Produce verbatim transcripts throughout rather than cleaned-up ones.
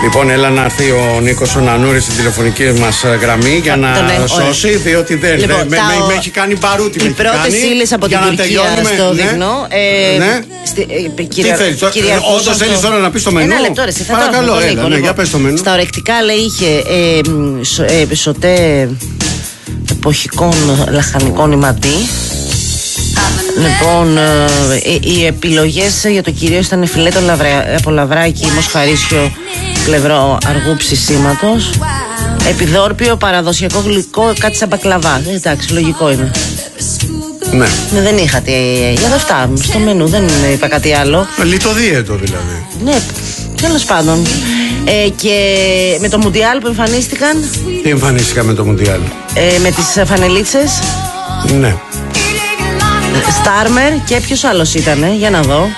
Λοιπόν, έλα να έρθει ο Νίκος ο Νανούρης στην τηλεφωνική μας γραμμή για να τον σώσει, ε, διότι δεν λοιπόν, με, με, με έχει κάνει παρούτη. Οι πρώτες ύλες από την Τουρκία στο ναι, Δεινό. Ε, ναι. Στη, ε, κυρία, Τι θέλεις, όντως θέλεις τώρα να πεις το μενού? Ένα λεπτό ρε, θα παρακαλώ, έλα, Νίκο, ναι, για πες το μενού. Στα ορεκτικά λέει είχε ε, σο, ε, σωτέ εποχικών λαχανικών ηματί. Λοιπόν, ε, οι επιλογές για το κυρίως ήταν φιλέτο λαβρα, από λαβράκι, μοσχαρίσιο, πλευρό αργού ψησίματος. Επιδόρπιο, παραδοσιακό γλυκό, κάτι σαν μπακλαβά. Ε, εντάξει, λογικό είναι. Ναι. ναι. Δεν είχα τι. Για αυτά, στο μενού δεν είπα κάτι άλλο. Λιτοδίαιτο δηλαδή. Ναι, τέλος πάντων. Ε, και με το Μουντιάλ που εμφανίστηκαν. Τι εμφανίστηκαν με το Μουντιάλ? Ε, με τις φανελίτσες. Ναι. Στάρμερ και ποιος άλλος ήτανε, για να δω.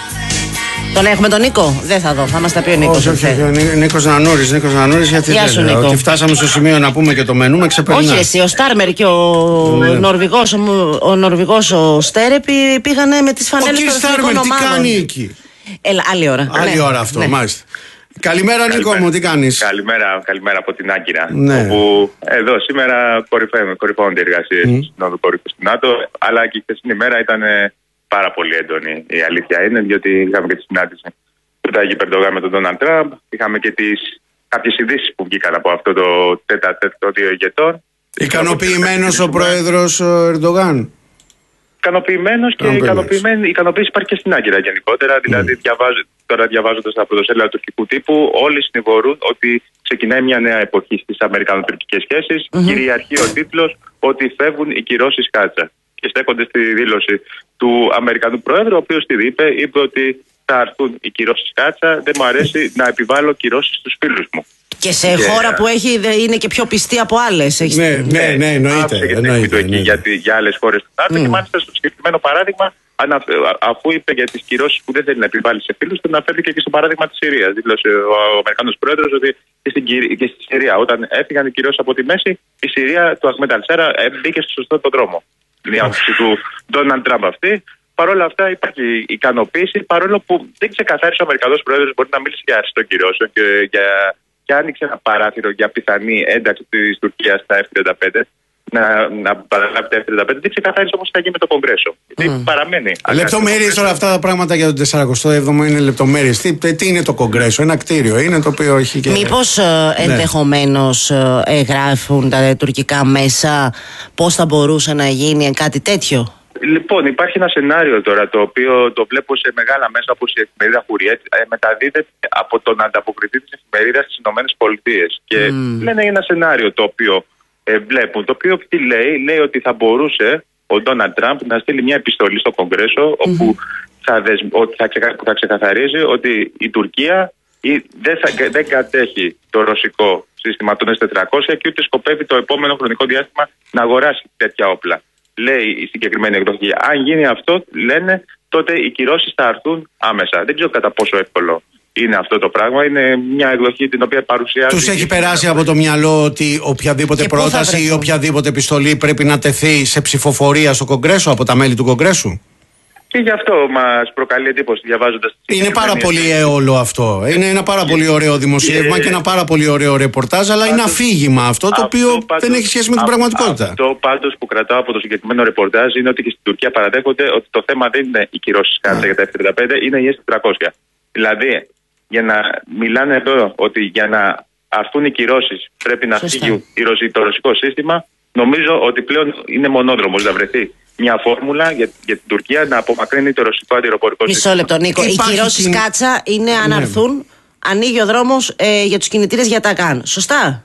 Τον έχουμε τον Νίκο, δεν θα δω, θα μας τα πει ο Νίκος. Όχι, όχι, όχι, ο Νίκος Νανούρης, Νίκος Νανούρης, γιατί Γεια σου, δεν Νίκο. Ότι φτάσαμε στο σημείο να πούμε και το μενού με ξεπερνά. Όχι εσύ, ο Στάρμερ και ο ναι. Νορβηγός, ο, ο Νορβηγός ο Στέρεπη πήγανε με τις φανέλες των εθνικών ομάδων. Τι κάνει εκεί? Έλα, άλλη ώρα. Άλλη ναι. ώρα αυτό, ναι. μάλιστα. Καλημέρα, καλημέρα Νίκο μου, τι κάνεις? Καλημέρα, καλημέρα από την Άγκυρα. Ναι. Όπου εδώ σήμερα κορυφώνται οι εργασίες mm. του Συνόδου Κορυφής του ΝΑΤΟ, αλλά και η χθεσινή μέρα ήταν πάρα πολύ έντονη. Η αλήθεια είναι, διότι είχαμε και τη συνάντηση του Τάγι Περντογάν με τον Ντόναλντ Τραμπ, είχαμε και τις κάποιες ειδήσεις που βγήκαν από αυτό το τέτα τέτα των δύο ηγετών. Ικανοποιημένος ο πρόεδρος Ερντογάν? Ικανοποιημένος και ικανοποιημένη, ικανοποίηση υπάρχει και στην Άγκυρα γενικότερα. Mm. Δηλαδή, διαβάζω, τώρα διαβάζοντας τα πρωτοσέλιδα τουρκικού τύπου, όλοι συνηγορούν ότι ξεκινάει μια νέα εποχή στις αμερικανο-τουρκικές σχέσεις. Mm-hmm. Κυριαρχεί ο τίτλος ότι φεύγουν οι κυρώσεις κάτσα. Και στέκονται στη δήλωση του Αμερικανού Προέδρου, ο οποίος τι είπε, είπε ότι θα έρθουν οι κυρώσεις κάτσα. Δεν μου αρέσει να επιβάλλω κυρώσεις στους φίλους μου. Και σε και... χώρα που έχει, είναι και πιο πιστή από άλλες. Έχεις... Ναι, ναι, ναι, εννοείται. εννοείται, εννοείται. Για, για άλλες χώρες του ΝΑΤΟ. Mm. Και μάλιστα στο συγκεκριμένο παράδειγμα, ανα, αφού είπε για τις κυρώσεις που δεν θέλει να επιβάλλει σε φίλους του, αναφέρθηκε και στο παράδειγμα της Συρίας. Δήλωσε ο, ο Αμερικανός Πρόεδρος ότι και, στην, και στη Συρία, όταν έφυγαν οι κυρώσεις από τη μέση, η Συρία του Αχμέντ Αλ-Σάρα μπήκε στο σωστό τον δρόμο. Είναι η άποψη του Ντόναλντ Τραμπ αυτή. Παρ' όλα αυτά υπάρχει ικανοποίηση, παρόλο που δεν ξεκαθάρισε ο Αμερικανός Πρόεδρος μπορεί να μίλησε για αριστό κυρώσεων και, για, και άνοιξε ένα παράθυρο για πιθανή ένταξη της Τουρκίας στα εφ τριάντα πέντε. Να, να παραλάβει τα εφ τριάντα πέντε. Δεν ξεκαθάρισε όμως τι θα γίνει με το Κογκρέσο. Γιατί mm. παραμένει. Λεπτομέρειες όλα αυτά τα πράγματα για τον τεσσαρακοστό έβδομο είναι λεπτομέρειες. Τι, τι είναι το Κογκρέσο? Ένα κτίριο είναι το οποίο έχει και. Μήπως ε, ναι. ενδεχομένως ε, γράφουν τα τουρκικά μέσα πώς θα μπορούσε να γίνει κάτι τέτοιο? Λοιπόν, υπάρχει ένα σενάριο τώρα το οποίο το βλέπω σε μεγάλα μέσα όπως η εφημερίδα Χουριέτ, ε, μεταδίδεται από τον ανταποκριτή της εφημερίδας στις ΗΠΑ. Και mm. λένε ένα σενάριο το οποίο ε, βλέπουν. Το οποίο τι λέει, λέει ότι θα μπορούσε ο Ντόναλντ Τραμπ να στείλει μια επιστολή στο Κογκρέσο mm-hmm. όπου θα, δεσ, ότι θα, ξεκα, θα ξεκαθαρίζει ότι η Τουρκία η, δεν, θα, δεν κατέχει το ρωσικό σύστημα των ες τετρακόσια και ούτε σκοπεύει το επόμενο χρονικό διάστημα να αγοράσει τέτοια όπλα. Λέει η συγκεκριμένη εκδοχή. Αν γίνει αυτό, λένε, τότε οι κυρώσεις θα έρθουν άμεσα. Δεν ξέρω κατά πόσο εύκολο είναι αυτό το πράγμα. Είναι μια εκδοχή την οποία παρουσιάζει. Τους έχει περάσει από το μυαλό ότι οποιαδήποτε και πρόταση ή οποιαδήποτε επιστολή πρέπει να τεθεί σε ψηφοφορία στο Κογκρέσο από τα μέλη του Κογκρέσου? Και γι' αυτό μας προκαλεί εντύπωση διαβάζοντας. Είναι πάρα πολύ έολο αυτό. Είναι ένα πάρα πολύ ωραίο δημοσίευμα και, και ένα πάρα πολύ ωραίο ρεπορτάζ, αλλά πάντως, είναι αφήγημα αυτό το οποίο αυτό, πάντως, δεν έχει σχέση με την πραγματικότητα. Αυτό πάντως που κρατάω από το συγκεκριμένο ρεπορτάζ είναι ότι και στην Τουρκία παραδέχονται ότι το θέμα δεν είναι οι κυρώσεις κάτσα για τα εφ τριάντα πέντε, είναι οι ες τετρακόσια. Δηλαδή, για να μιλάνε εδώ ότι για να αρθούν οι κυρώσεις πρέπει να φύγει το ρωσικό σύστημα, νομίζω ότι πλέον είναι μονόδρομος να βρεθεί μια φόρμουλα για, για την Τουρκία να απομακρύνει το ρωσικό αντιεροπορικό σύστημα. Μισό λεπτό, Νίκο. Οι κυρώσεις την... κάτσα είναι αν αρθούν, ανοίγει ο δρόμος ε, για τους κινητήρες για τα καν. Σωστά.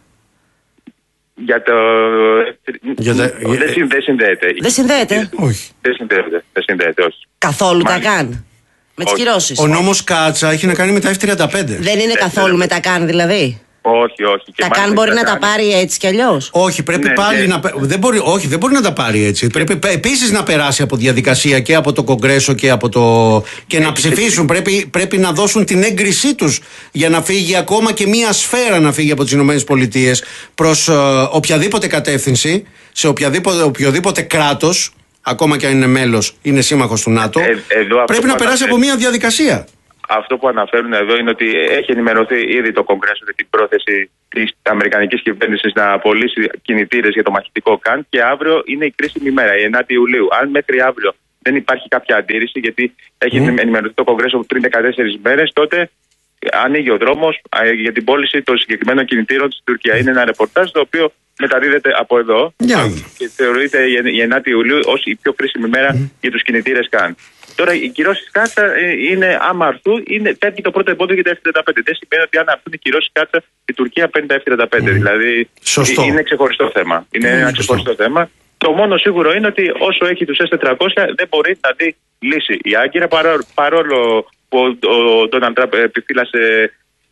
Για το. Για τα... Δεν, συ... δεν συνδέεται. Δεν συνδέεται. Όχι. Δεν συνδέεται. Δεν συνδέεται, όχι. Καθόλου τα καν. Με τις κυρώσεις. Ο νόμος Κάτσα έχει να κάνει με τα εφ τριάντα πέντε. Δεν είναι καθόλου με τα καν δηλαδή. Όχι, όχι. Τα καν μπορεί να τα πάρει έτσι κι αλλιώς. Όχι, πρέπει ναι, πάλι ναι. να. Δεν μπορεί, όχι, δεν μπορεί να τα πάρει έτσι. Πρέπει επίσης να περάσει από διαδικασία και από το Κογκρέσο και από το. και να ψηφίσουν. Πρέπει, πρέπει να δώσουν την έγκρισή τους για να φύγει ακόμα και μία σφαίρα να φύγει από τις ΗΠΑ προς uh, οποιαδήποτε κατεύθυνση, σε οποιαδήποτε, οποιοδήποτε κράτος, ακόμα και αν είναι μέλος, είναι σύμμαχος του ΝΑΤΟ. Ε, πρέπει να περάσει από μία διαδικασία. αυτό που αναφέρουν εδώ είναι ότι έχει ενημερωθεί ήδη το Κογκρέσο για την πρόθεση της Αμερικανικής κυβέρνησης να απολύσει κινητήρες για το μαχητικό Καν και αύριο είναι η κρίσιμη ημέρα, η ενάτη Ιουλίου. Αν μέχρι αύριο δεν υπάρχει κάποια αντίρρηση, γιατί έχει mm. ενημερωθεί το Κογκρέσο πριν δεκατέσσερις μέρες, τότε ανοίγει ο δρόμος για την πώληση των συγκεκριμένων κινητήρων στην Τουρκία. Είναι ένα ρεπορτάζ το οποίο μεταδίδεται από εδώ yeah. και θεωρείται η ενάτη Ιουλίου ως η πιο κρίσιμη μέρα mm. για τους κινητήρες Καν. Τώρα, οι κυρώσεις Κάτσα είναι, άμα αρθούν, είναι φεύγει το πρώτο εμπόδιο για τα εφ τριάντα πέντε. Δεν σημαίνει ότι αν αρθούν οι κυρώσεις Κάτσα, η Τουρκία παίρνει τα εφ τριάντα πέντε. Mm. Δηλαδή, Σωστό. είναι ξεχωριστό θέμα. Είναι mm. ένα ξεχωριστό Σωστό. θέμα. Το μόνο σίγουρο είναι ότι όσο έχει τους ες τετρακόσια δεν μπορεί να δει λύση η Άγκυρα, παρόλο που ο Ντόναλντ Τραμπ επιφύλασε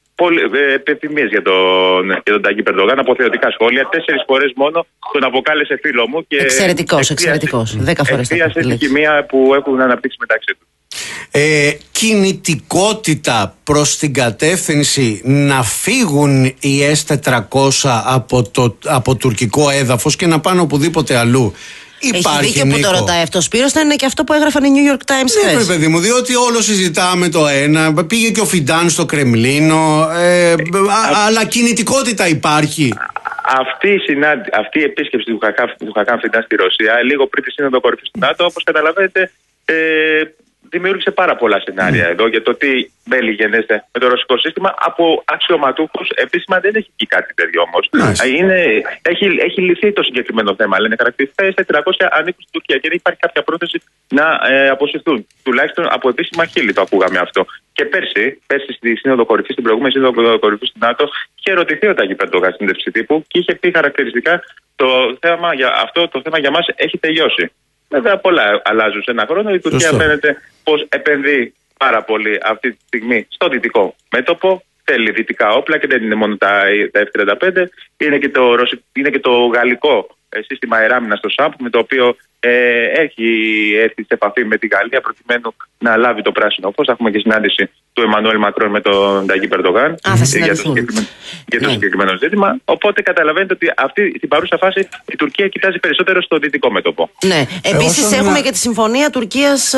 επιθυμίες για τον, για τον Ταγί Περντογάν, αποθεωτικά σχόλια. Τέσσερις φορές μόνο τον αποκάλεσε φίλο μου. Και εξαιρετικός, εξαιρετικός. Δέκα φορές. Εκφίασε τη χημεία που έχουν αναπτύξει μεταξύ του. Ε, κινητικότητα προς την κατεύθυνση να φύγουν οι ες τετρακόσια από, το, από τουρκικό έδαφος και να πάνε οπουδήποτε αλλού. Υπάρχει, έχει δίκιο που το ρωτάει αυτό. Σπύρος, θα είναι και αυτό που έγραφαν οι New York Times χθες. Ναι, παιδί μου, διότι όλο συζητάμε το ένα. Πήγε και ο Φιντάν στο Κρεμλίνο. Ε, α, αλλά κινητικότητα υπάρχει. Αυτή η, συνάντη, αυτή η επίσκεψη του Χακάν Φιντάν στη Ρωσία, λίγο πριν τη Σύνοδο Κορυφής του ΝΑΤΟ, όπως καταλαβαίνετε, ε, δημιούργησε πάρα πολλά σενάρια mm. εδώ για το τι μέλη γενέστε με το ρωσικό σύστημα. Από αξιωματούχους επίσημα δεν έχει βγει κάτι τέτοιο όμως. Nice. Έχει, έχει λυθεί το συγκεκριμένο θέμα. Λένε χαρακτηριστικά οι τετρακόσια ανήκουν στην Τουρκία και δεν υπάρχει κάποια πρόθεση να ε, αποσυρθούν. Τουλάχιστον από επίσημα χείλη το ακούγαμε αυτό. Και πέρσι, πέρσι στη Σύνοδο Κορυφής, στην προηγούμενη Σύνοδο Κορυφής του ΝΑΤΟ, είχε ρωτηθεί ο Ταγί Περντογάν στην συνέντευξη τύπου και είχε πει χαρακτηριστικά το θέμα για αυτό το θέμα για μας έχει τελειώσει. Βέβαια, πολλά αλλάζουν σε ένα χρόνο. Η Τουρκία Σωστό. φαίνεται πως επενδύει πάρα πολύ αυτή τη στιγμή στο δυτικό μέτωπο. Θέλει δυτικά όπλα και δεν είναι μόνο τα, τα εφ τριάντα πέντε. Είναι και το, είναι και το γαλλικό σύστημα αεράμινας στο ΣΑΜΠ, με το οποίο ε, έχει έρθει σε επαφή με τη Γαλλία προκειμένου να λάβει το πράσινο φως. Έχουμε και συνάντηση του Εμμανουέλ Μακρόν με τον Ταγί Περντογάν για το, για το ναι. συγκεκριμένο ζήτημα. Οπότε καταλαβαίνετε ότι αυτή την παρούσα φάση η Τουρκία κοιτάζει περισσότερο στο δυτικό μέτωπο. Ναι. Επίσης, έχουμε να... και τη συμφωνία Τουρκίας.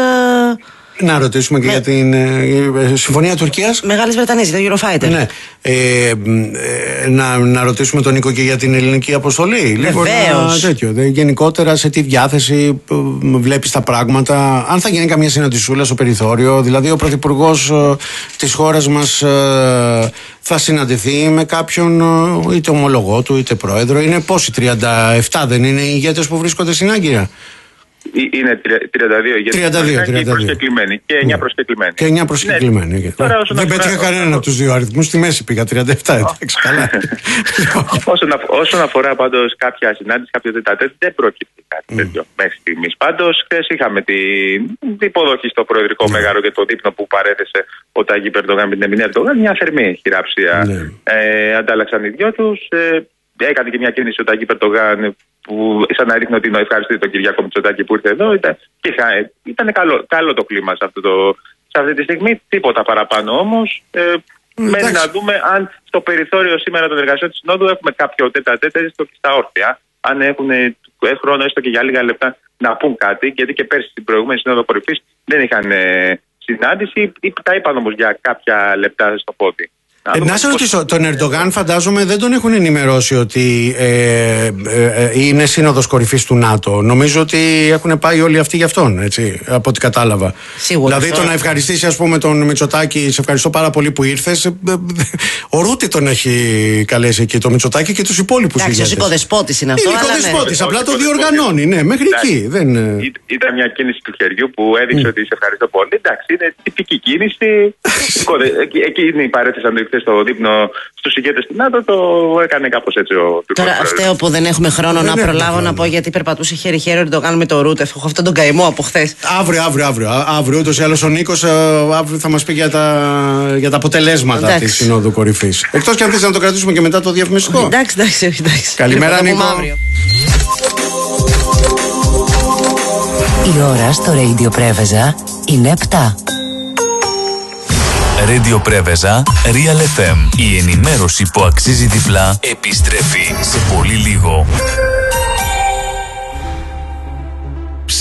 Να ρωτήσουμε και με... για την ε, Συμφωνία Τουρκίας Μεγάλης Βρετανίας, για το Eurofighter. Ναι. Ε, ε, να, να ρωτήσουμε τον Νίκο και για την ελληνική αποστολή. Βεβαίως. Λίγο να, γενικότερα σε τι διάθεση βλέπεις τα πράγματα, αν θα γίνει καμία συναντησούλα στο περιθώριο. Δηλαδή ο πρωθυπουργός ε, της χώρας μας ε, θα συναντηθεί με κάποιον ε, είτε ομολογό του είτε πρόεδρο. Είναι πόσοι, τριάντα επτά δεν είναι οι ηγέτες που βρίσκονται στην Άγκυρα? Είναι τριάντα δύο ηγέτες προσκεκλημένοι και εννιά προσκεκλημένοι. Και εννιά προσκεκλημένοι. Ναι. Τώρα, δεν πέτυχα κανένα από τους δύο αριθμούς. Στη μέση πήγα τριάντα επτά. Εντάξει, καλά. όσον, α, όσον αφορά πάντως κάποια συνάντηση, κάποιο τετατέτ, δεν πρόκειται κάτι mm. τέτοιο μέχρι στιγμής. Πάντως, χθες είχαμε την υποδοχή στο προεδρικό mm. μέγαρο και το δείπνο που παρέθεσε ο Ταγί Περντογάν με την Εμινή Ερντογάν. Μια θερμή χειράψια mm. ε, αντάλλαξαν οι δυο τους. Ε, έκανε και μια κίνηση ο Ταγί Περντογάν που σαν να δείχνει ότι είναι ευχαριστή τον Κυριάκο Μητσοτάκη που ήρθε εδώ. Ήταν, ήταν καλό, καλό το κλίμα σε, αυτό το, σε αυτή τη στιγμή. Τίποτα παραπάνω όμως. Ε, μένει να δούμε αν στο περιθώριο σήμερα των εργασιών της Συνόδου έχουμε κάποιο τέτα-τέτα έστω και στα όρθια. Αν έχουν χρόνο έστω και για λίγα λεπτά να πούν κάτι. Γιατί και πέρσι στην προηγούμενη Συνόδο Κορυφής δεν είχαν ε, συνάντηση. Τα είπαν όμως για κάποια λεπτά στο πόδι. Ε, να σε ρωτήσω, τον Ερντογάν φαντάζομαι δεν τον έχουν ενημερώσει ότι ε, ε, ε, είναι σύνοδος κορυφής του ΝΑΤΟ. Νομίζω ότι έχουν πάει όλοι αυτοί για αυτόν, έτσι, από ό,τι κατάλαβα. Σίγουρα. Δηλαδή το να ευχαριστήσει, ας πούμε, τον Μητσοτάκη, σε ευχαριστώ πάρα πολύ που ήρθες. Ο Ρούτη τον έχει καλέσει εκεί, το Μητσοτάκη και τους υπόλοιπους ηγέτες. Εντάξει, ο οικοδεσπότης είναι αυτό. Είναι οικοδεσπότης, ναι. Απλά το διοργανώνει, ναι, μέχρι εκεί. Δεν... Ήταν μια κίνηση του χεριού που έδειξε mm. ότι σε ευχαριστώ πολύ. Εντάξει, είναι τυπική κίνηση. Εκείνη παρέθεσαν στο δείπνο στους ηγέτες του ΝΑΤΟ, το έκανε κάπως έτσι ο Τουρκός. Τώρα φταίω που δεν έχουμε χρόνο δεν να προλάβω να πω γιατί περπατούσε χέρι-χέρι ο Ερντογάν με το Ρούτεφ. Έχω αυτόν τον καημό από χθες. Αύριο, αύριο, αύριο. Αύριο ούτως ή άλλως ο Νίκος αύριο θα μας πει για τα, για τα αποτελέσματα εντάξει. της Συνόδου Κορυφής. Εκτός και αν θες να το κρατήσουμε και μετά το διαφημιστικό. Εντάξει, εντάξει, εντάξει. Καλημέρα, Νίκο. Η ώρα στο Radio Πρέβεζα είναι επτά. Radio Πρέβεζα, Real εφ εμ. Η ενημέρωση που αξίζει διπλά επιστρέφει σε πολύ λίγο.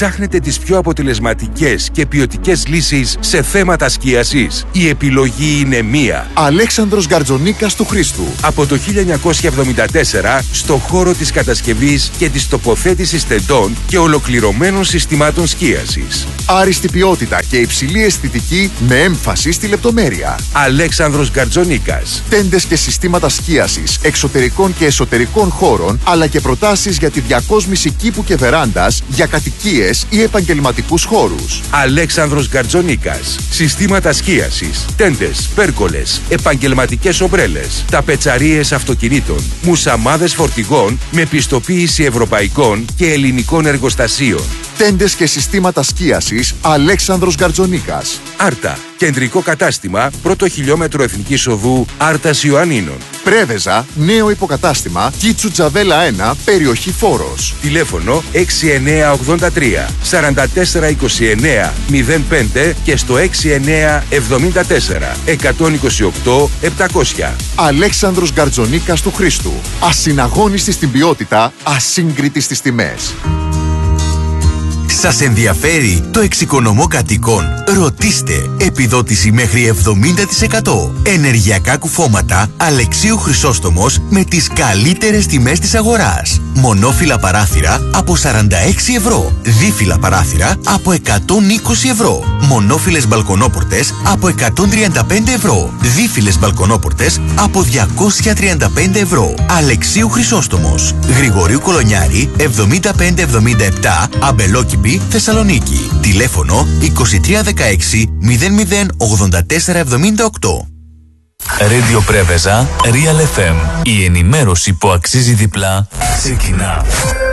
Ψάχνετε τις πιο αποτελεσματικές και ποιοτικές λύσεις σε θέματα σκίασης? Η επιλογή είναι μία. Αλέξανδρος Γκαρτζονίκας του Χρήστου. Από το χίλια εννιακόσια εβδομήντα τέσσερα στο χώρο της κατασκευής και της τοποθέτησης τεντών και ολοκληρωμένων συστημάτων σκίασης. Άριστη ποιότητα και υψηλή αισθητική με έμφαση στη λεπτομέρεια. Αλέξανδρος Γκαρτζονίκας. Τέντες και συστήματα σκίασης εξωτερικών και εσωτερικών χώρων, αλλά και προτάσεις για τη διακόσμηση κήπου και βεράντας για κατοικίες ή επαγγελματικούς χώρους. Αλέξανδρος Γκαρτζονίκας. Συστήματα σκίασης, τέντες, πέρκολες, επαγγελματικές ομπρέλες, ταπετσαρίες αυτοκινήτων, μουσαμάδες φορτηγών με πιστοποίηση ευρωπαϊκών και ελληνικών εργοστασίων. Τέντες και συστήματα σκίασης Αλέξανδρος Γκαρτζονίκας. Άρτα. Κεντρικό κατάστημα, πρώτο χιλιόμετρο Εθνικής Οδού Άρτας Ιωαννίνων. Πρέβεζα, νέο υποκατάστημα, Κίτσου Τζαβέλα ένα, περιοχή Φόρος. Τηλέφωνο έξι εννιά ογδόντα τρία σαράντα τέσσερα είκοσι εννιά μηδέν πέντε και στο έξι εννιά εβδομήντα τέσσερα εκατόν είκοσι οκτώ επτακόσια. Αλέξανδρος Γκαρτζονίκας του Χρήστου. Ασυναγώνιστη στην ποιότητα, ασύγκριτη στις τιμές. Σας ενδιαφέρει το εξοικονομώ κατοίκων? Ρωτήστε. Επιδότηση μέχρι εβδομήντα τοις εκατό. Ενεργειακά κουφώματα Αλεξίου Χρυσόστομος με τις καλύτερες τιμές της αγοράς. Μονόφυλλα παράθυρα από σαράντα έξι ευρώ. Δίφυλλα παράθυρα από εκατόν είκοσι ευρώ. Μονόφυλλες μπαλκονόπορτες από εκατόν τριάντα πέντε ευρώ. Δίφυλλες μπαλκονόπορτες από διακόσια τριάντα πέντε ευρώ. Αλεξίου Χρυσόστομος. Γρηγορίου Κολονιάρη εβδομήντα πέντε εβδομήντα επτά, Αμπελόκηπη, Θεσσαλονίκη. Τηλέφωνο είκοσι τρία δεκαέξι μηδέν μηδέν ογδόντα τέσσερα εβδομήντα οκτώ. Radio Πρέβεζα, Real εφ εμ. Η ενημέρωση που αξίζει διπλά ξεκινά.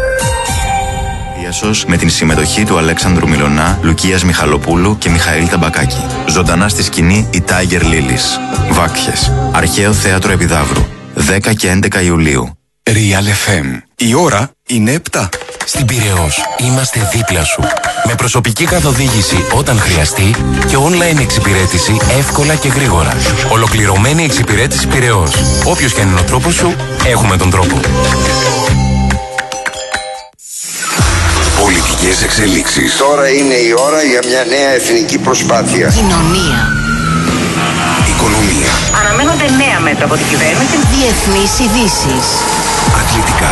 Διάσος με την συμμετοχή του Αλέξανδρου Μιλωνά, Λουκίας Μιχαλοπούλου και Μιχαήλ Ταμπακάκη. Ζωντανά στη σκηνή η Tiger Lilies. Βάκχες. Αρχαίο θέατρο Επιδαύρου. δέκα και έντεκα Ιουλίου. Real εφ εμ. Η ώρα είναι επτά. Στην Πειραιώς είμαστε δίπλα σου. Με προσωπική καθοδήγηση όταν χρειαστεί και online εξυπηρέτηση εύκολα και γρήγορα. Ολοκληρωμένη εξυπηρέτηση Πειραιώς. Όποιος και αν είναι ο τρόπος σου, έχουμε τον τρόπο. Πολιτικές εξελίξεις. Τώρα είναι η ώρα για μια νέα εθνική προσπάθεια. Κοινωνία. Οικονομία. Αναμένονται νέα μέτρα από την κυβέρνηση. Διεθνείς ειδήσεις. Αθλητικά.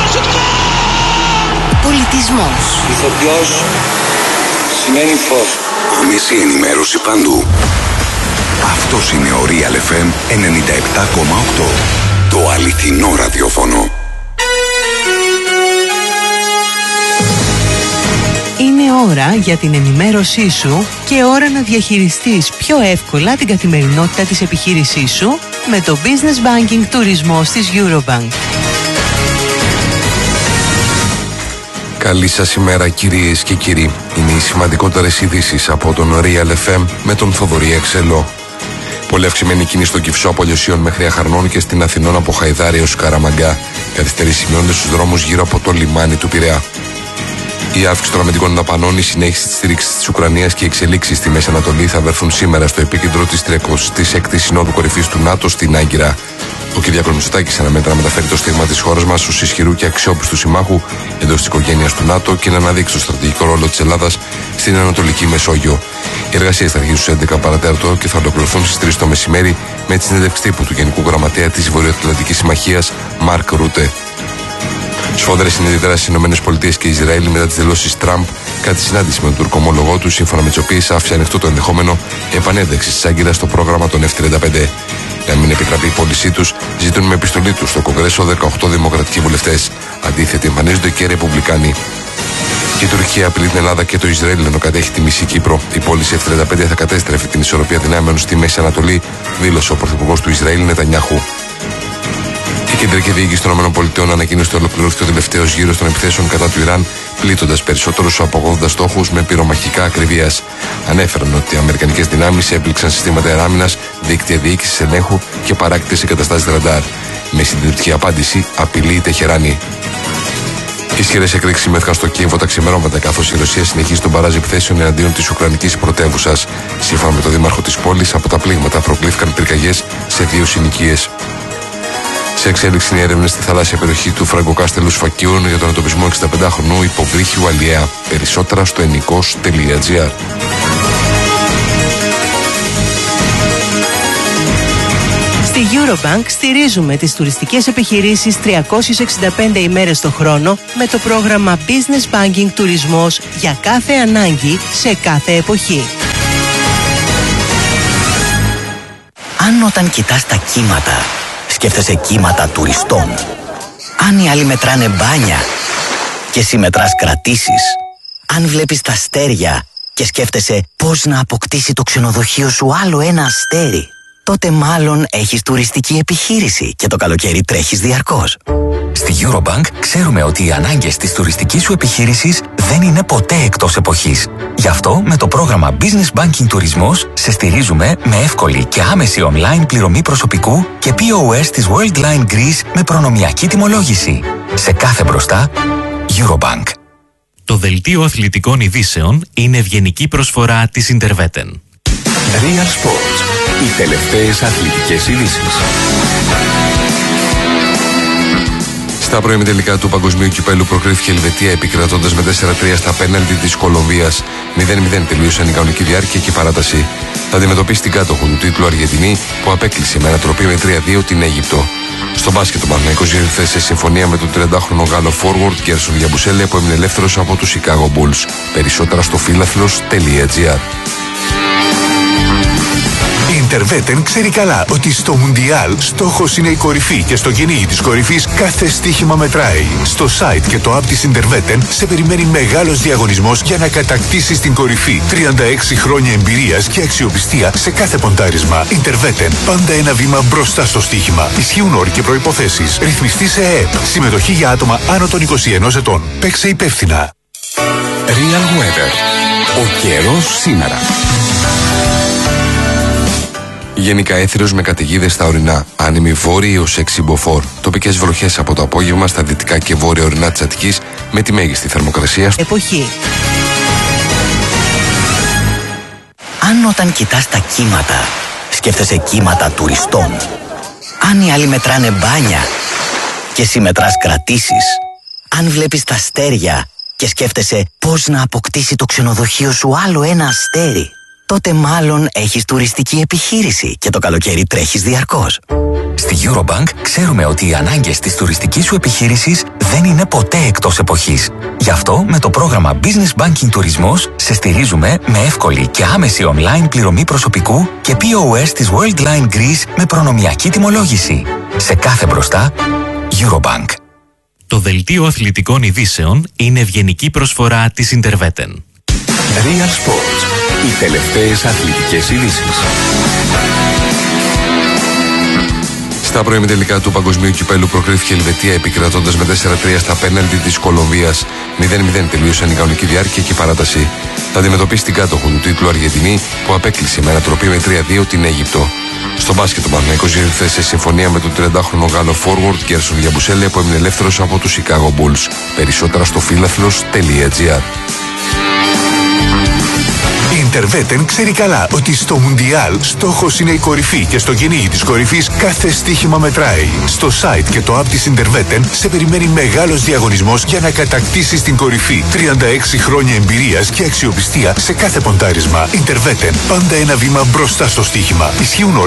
Πολιτισμός. Ηθοποιός σημαίνει φως. Άμεση ενημέρωση παντού. Αυτός είναι ο Real εφ εμ ενενήντα επτά κόμμα οκτώ. Το αληθινό ραδιόφωνο. Είναι ώρα για την ενημέρωσή σου και ώρα να διαχειριστείς πιο εύκολα την καθημερινότητα της επιχείρησής σου με το Business Banking τουρισμός της Eurobank. Καλή σας ημέρα κυρίες και κύριοι. Είναι οι σημαντικότερες ειδήσεις από τον Real εφ εμ με τον Θοδωρή Εξελό. Πολύ αυξημένη κίνηση στο Κυφσό από Λιωσίων μέχρι Αχαρνών και στην Αθηνών από Χαϊδάρη έως Καραμαγκά. Καθυστερήσεις σημειώνονται στους δρόμους γύρω από το λιμάνι του Πειραιά. Η αύξηση των αμυντικών δαπανών, η συνέχιση της στήριξης της Ουκρανίας και οι εξελίξεις στη Μέση Ανατολή θα βρεθούν σήμερα στο επίκεντρο της τριακοστής έκτης Συνόδου Κορυφής του ΝΑΤΟ στην Άγκυρα. Ο Κυριάκος Μητσοτάκης αναμένεται να μεταφέρει το στίγμα της χώρας μας ως ισχυρού και αξιόπιστου συμμάχου εντός της οικογένειας του ΝΑΤΟ και να αναδείξει το στρατηγικό ρόλο της Ελλάδας στην Ανατολική Μεσόγειο. Οι εργασίες θα αρχίσουν στις έντεκα παρατέταρτο και θα ολοκληρωθούν στις τρεις το μεσημέρι με τη συνέντευξη τύπου του Γενικού Γραμματέα της Βορειοατλαντικής Συμμαχίας Μαρκ Ρούτε. Σφόδρες είναι ιδιαίτερα στις ΗΠΑ και Ισραήλ μετά τις δηλώσεις Τραμπ κατά τη συνάντηση με τον Τούρκο ομόλογό του, σύμφωνα με τις οποίες άφησε ανοιχτό το ενδεχόμενο επανένταξη της Άγκυρας στο πρόγραμμα των εφ τριάντα πέντε. Για να μην επιτραπεί η πώλησή τους, ζητούν με επιστολή τους στο Κογκρέσο δεκαοκτώ δημοκρατικοί βουλευτές. Αντίθετα, εμφανίζονται και ρεπουμπλικάνοι. Η Τουρκία απειλεί την Ελλάδα και το Ισραήλ ενώ κατέχει τη μισή Κύπρο. Η πώληση εφ τριάντα πέντε θα κατέστρεφει την ισορροπία δυνάμεων στη Μέση Ανατολή, δήλωσε ο Πρωθυπουργός του Ισραήλ Νετανιάχου. Η Κεντρική Διοίκηση των ΗΠΑ ανακοίνωσε ότι ολοκληρώθηκε ο τελευταίος γύρος των επιθέσεων κατά του Ιράν, πλήττοντας περισσότερους από ογδόντα στόχους με πυρομαχικά ακριβίας. Ανέφεραν ότι οι αμερικανικές δυνάμεις έπληξαν συστήματα αεράμινας, δίκτυα διοίκησης ελέγχου και παράκτηση εγκαταστάσεις ραντάρ. Με συντριπτική απάντηση, απειλεί η Τεχεράνη. Ισχυρές εκρήξεις συμμετείχαν στο Κίεβο τα ξημερώματα, καθώς η Ρωσία συνεχίζει τον μπαράζ επιθέσεων εναντίον της Ουκρανικής πρωτεύουσας. Σύμφωνα με τον δήμαρχο της πόλης, από τα πλήγματα προκλήθηκαν πυρκαγιές σε δύο συνοικίες. Σε εξέλιξη έρευνες στη θαλάσσια περιοχή του Φραγκοκάστελου Σφακίων για τον εντοπισμό εξηνταπεντάχρονου υποβρύχιου αλιέα. Περισσότερα στο ενικός τελεία τζι άρ. Στη Eurobank στηρίζουμε τις τουριστικές επιχειρήσεις τριακόσιες εξήντα πέντε ημέρες το χρόνο με το πρόγραμμα Business Banking Τουρισμός για κάθε ανάγκη σε κάθε εποχή. Αν όταν κοιτάς τα κύματα, σκέφτεσαι κύματα τουριστών. Αν οι άλλοι μετράνε μπάνια και εσύ μετράς κρατήσεις. Αν βλέπεις τα αστέρια και σκέφτεσαι πώς να αποκτήσει το ξενοδοχείο σου άλλο ένα αστέρι, τότε μάλλον έχεις τουριστική επιχείρηση και το καλοκαίρι τρέχεις διαρκώς. Στη Eurobank ξέρουμε ότι οι ανάγκες της τουριστικής σου επιχείρησης δεν είναι ποτέ εκτός εποχής. Γι' αυτό με το πρόγραμμα Business Banking Τουρισμός σε στηρίζουμε με εύκολη και άμεση online πληρωμή προσωπικού και πι ο ες της Worldline Greece με προνομιακή τιμολόγηση. Σε κάθε μπροστά, Eurobank. Το δελτίο αθλητικών ειδήσεων είναι ευγενική προσφορά της Interveten. Real Sports. Οι τελευταίες αθλητικές ειδήσεις. Στα πρώιμη τελικά του Παγκοσμίου Κυπέλου προκρίθηκε η Ελβετία επικρατώντας με τέσσερα τρία στα πέναλτι της Κολομβίας. μηδέν μηδέν τελείωσαν η κανονική διάρκεια και η παράταση. Θα αντιμετωπίσει την κάτοχο του τίτλου Αργεντινή που απέκλεισε με ανατροπή με τρία δύο την Αίγυπτο. Στο μπάσκετ ο Παναθηναϊκός ήρθε σε συμφωνία με τον τριαντάχρονο Γάλλο forward Γκέρσον Γιαμπουσέλε που έμεινε ελεύθερος από τους Chicago Bulls. Περισσότερα στο φίλαθλος τελεία τζι άρ. Η Interveten ξέρει καλά ότι στο Μουντιάλ στόχος είναι η κορυφή και στο κυνήγι της κορυφής κάθε στοίχημα μετράει. Στο site και το app της Interveten σε περιμένει μεγάλος διαγωνισμός για να κατακτήσεις την κορυφή. τριάντα έξι χρόνια εμπειρίας και αξιοπιστία σε κάθε ποντάρισμα. Interveten, πάντα ένα βήμα μπροστά στο στοίχημα. Ισχύουν όροι και προϋποθέσεις. Ρυθμιστή σε ΕΕΠ. Συμμετοχή για άτομα άνω των είκοσι ενός ετών. Παίξε υπεύθυνα. Real Weather. Ο καιρός σήμερα. Γενικά έθριος με καταιγίδες στα ορεινά. Άνεμη βόρειη ως έξι μποφόρ. Τοπικές βροχές από το απόγευμα στα δυτικά και βόρεια ορεινά της Αττικής με τη μέγιστη θερμοκρασία. Εποχή. Αν όταν κοιτάς τα κύματα, σκέφτεσαι κύματα τουριστών. Αν οι άλλοι μετράνε μπάνια και εσύ μετράς κρατήσεις. Αν βλέπεις τα αστέρια και σκέφτεσαι πώς να αποκτήσει το ξενοδοχείο σου άλλο ένα αστέρι, τότε μάλλον έχεις τουριστική επιχείρηση και το καλοκαίρι τρέχεις διαρκώς. Στη Eurobank ξέρουμε ότι οι ανάγκες της τουριστικής σου επιχείρησης δεν είναι ποτέ εκτός εποχής. Γι' αυτό με το πρόγραμμα Business Banking Τουρισμός σε στηρίζουμε με εύκολη και άμεση online πληρωμή προσωπικού και πι ο ες της Worldline Greece με προνομιακή τιμολόγηση. Σε κάθε μπροστά, Eurobank. Το δελτίο αθλητικών ειδήσεων είναι ευγενική προσφορά της Interveten. Real Sports. Οι τελευταίες αθλητικές ειδήσεις. Στα πρώιμη τελικά του Παγκοσμίου Κυπέλου προκρίθηκε η Ελβετία επικρατώντας με τέσσερα τρία στα πέναλτι της Κολομβίας. μηδέν μηδέν τελείωσαν η κανονική διάρκεια και η παράταση. Θα αντιμετωπίσει την κάτοχο του τίτλου Αργεντινή που απέκλεισε με ανατροπή με τρία δύο την Αίγυπτο. Στο μπάσκετ ο Παναθηναϊκός ήρθε σε συμφωνία με τον τριαντάχρονο Γάλλο forward Γκέρσον Γιαμπουσέλε που έμεινε ελεύθερος από τους Chicago Bulls. Περισσότερα στο φίλαθλος τελεία τζι άρ. Η Interveten ξέρει καλά ότι στο Μουντιάλ στόχος είναι η κορυφή και στο κυνήγι της κορυφής κάθε στοίχημα μετράει. Στο site και το app της Interveten σε περιμένει μεγάλος διαγωνισμός για να κατακτήσεις την κορυφή. τριάντα έξι χρόνια εμπειρίας και αξιοπιστία σε κάθε ποντάρισμα. Interveten, πάντα ένα βήμα μπροστά στο στοίχημα. Ισχύουν όροι